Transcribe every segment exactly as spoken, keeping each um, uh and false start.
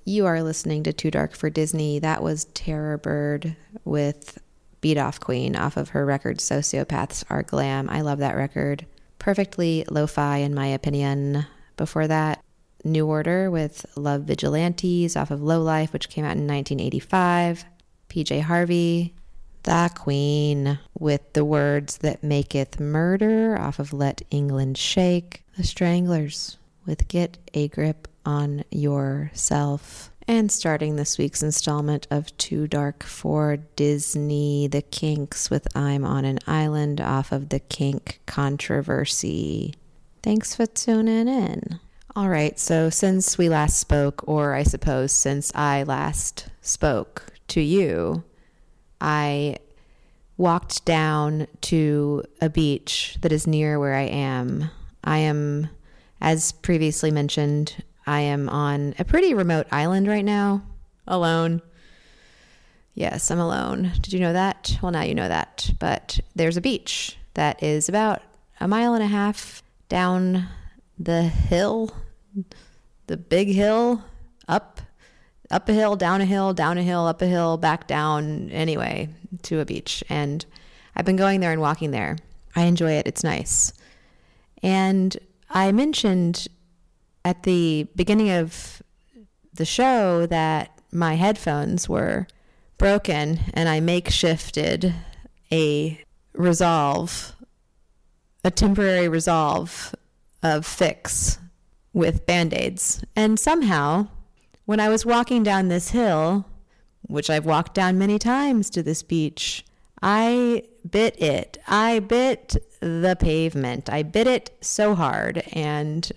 You are listening to Too Dark for Disney. That was Terror Bird with Beat Off Queen off of her record Sociopaths Are Glam. I love that record. Perfectly lo-fi in my opinion. Before that, New Order with Love Vigilantes off of Low Life, which came out in nineteen eighty-five. P J Harvey, The Queen with The Words That Maketh Murder off of Let England Shake. The Stranglers with Get a Grip on Yourself. And starting this week's installment of Too Dark for Disney, The Kinks with I'm on an Island off of The Kink Controversy. Thanks for tuning in. All right, so since we last spoke, or I suppose since I last spoke to you, I walked down to a beach that is near where I am. I am, as previously mentioned, I am on a pretty remote island right now, alone. Yes, I'm alone. Did you know that? Well, now you know that. But there's a beach that is about a mile and a half down the hill, the big hill, up, up a hill, down a hill, down a hill, up a hill, back down, anyway, to a beach. And I've been going there and walking there. I enjoy it. It's nice. And I mentioned at the beginning of the show that my headphones were broken and I makeshifted a resolve, a temporary resolve of fix with Band-Aids. And somehow, when I was walking down this hill, which I've walked down many times to this beach, I bit it. I bit the pavement. I bit it so hard, and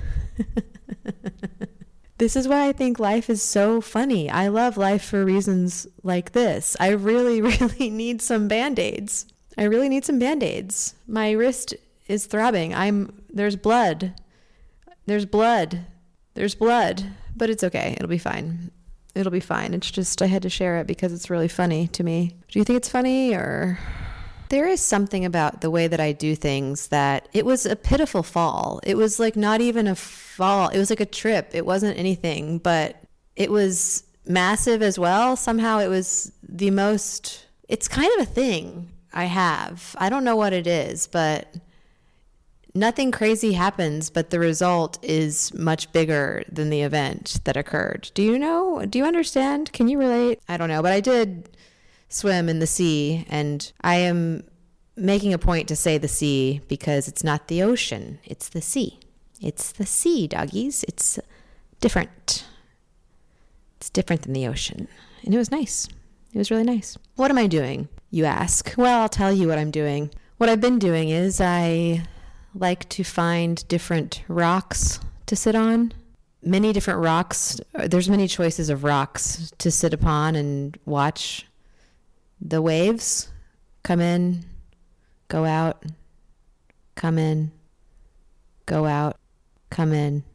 this is why I think life is so funny. I love life for reasons like this. I really, really need some Band-Aids. I really need some Band-Aids. My wrist is throbbing. I'm, there's blood. There's blood. There's blood. But it's okay. It'll be fine. It'll be fine. It's just I had to share it because it's really funny to me. Do you think it's funny or... There is something about the way that I do things that it was a pitiful fall. It was like not even a fall. It was like a trip. It wasn't anything, but it was massive as well. Somehow it was the most, it's kind of a thing I have. I don't know what it is, but nothing crazy happens, but the result is much bigger than the event that occurred. Do you know? Do you understand? Can you relate? I don't know, but I did swim in the sea, and I am making a point to say the sea because it's not the ocean, it's the sea. It's the sea, doggies. It's different. It's different than the ocean. And it was nice. It was really nice. What am I doing, you ask? Well, I'll tell you what I'm doing. What I've been doing is I like to find different rocks to sit on. Many different rocks. There's many choices of rocks to sit upon and watch the waves come in, go out, come in, go out, come in,